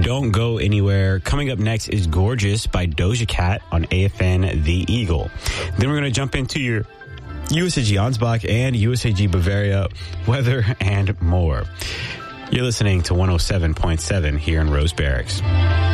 Don't go anywhere. Coming up next is Gorgeous by Doja Cat on AFN The Eagle. Then we're going to jump into your USAG Ansbach and USAG Bavaria weather and more. You're listening to 107.7 here in Rose Barracks.